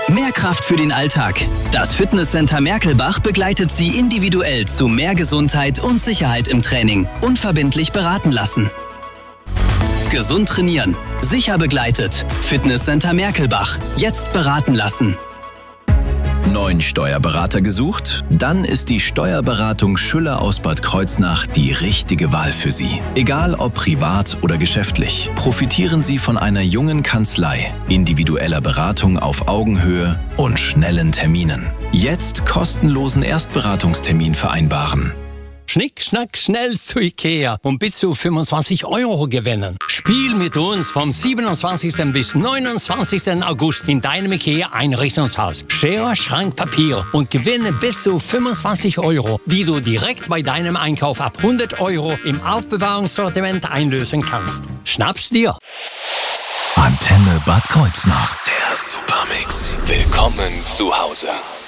Mehr Kraft für den Alltag. Das Fitnesscenter Merkelbach begleitet Sie individuell zu mehr Gesundheit und Sicherheit im Training. Unverbindlich beraten lassen. Gesund trainieren. Sicher begleitet. Fitnesscenter Merkelbach. Jetzt beraten lassen. Neuen Steuerberater gesucht? Dann ist die Steuerberatung Schüller aus Bad Kreuznach die richtige Wahl für Sie. Egal ob privat oder geschäftlich, profitieren Sie von einer jungen Kanzlei, individueller Beratung auf Augenhöhe und schnellen Terminen. Jetzt kostenlosen Erstberatungstermin vereinbaren. Schnick, schnack, schnell zu Ikea und bis zu 25 € gewinnen. Spiel mit uns vom 27. bis 29. August in deinem Ikea-Einrichtungshaus. Schere, Schrank, Papier und gewinne bis zu 25 €, die du direkt bei deinem Einkauf ab 100 € im Aufbewahrungssortiment einlösen kannst. Schnapp's dir! Antenne Bad Kreuznach. Der Supermix. Willkommen zu Hause.